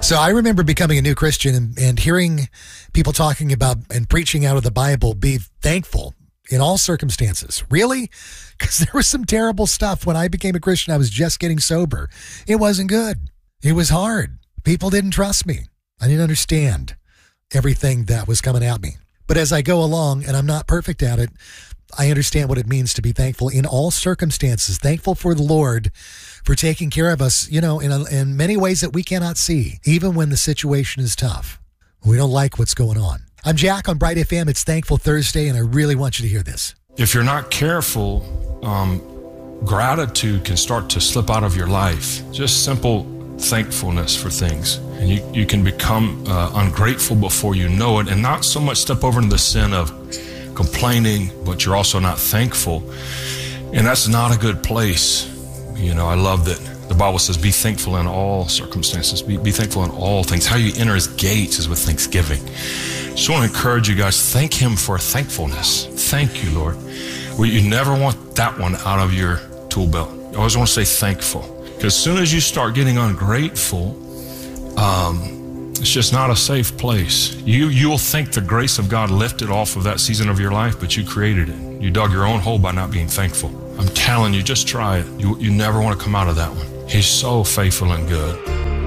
So I remember becoming a new Christian and hearing people talking about and preaching out of the Bible, be thankful in all circumstances. Really? Because there was some terrible stuff. When I became a Christian, I was just getting sober. It wasn't good. It was hard. People didn't trust me. I didn't understand everything that was coming at me. But as I go along, and I'm not perfect at it, I understand what it means to be thankful in all circumstances. Thankful for the Lord for taking care of us, in many ways that we cannot see, even when the situation is tough. We don't like what's going on. I'm Jack on Bright FM. It's Thankful Thursday, and I really want you to hear this. If you're not careful, gratitude can start to slip out of your life. Just simple thankfulness for things. And you can become ungrateful before you know it, and not so much step over into the sin of complaining, but you're also not thankful. And that's not a good place. I love that the Bible says, be thankful in all circumstances. Be thankful in all things. How you enter his gates is with thanksgiving. Just want to encourage you guys, thank him for thankfulness. Thank you, Lord. You never want that one out of your tool belt. You always want to say thankful. Because as soon as you start getting ungrateful, it's just not a safe place. You will think the grace of God lifted off of that season of your life, but you created it. You dug your own hole by not being thankful. I'm telling you, just try it. You never want to come out of that one. He's so faithful and good.